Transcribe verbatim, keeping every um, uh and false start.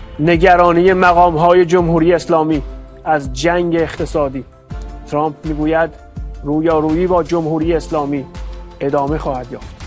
نگرانی مقام‌های جمهوری اسلامی از جنگ اقتصادی. ترامپ میگوید رویارویی با جمهوری اسلامی ادامه خواهد یافت.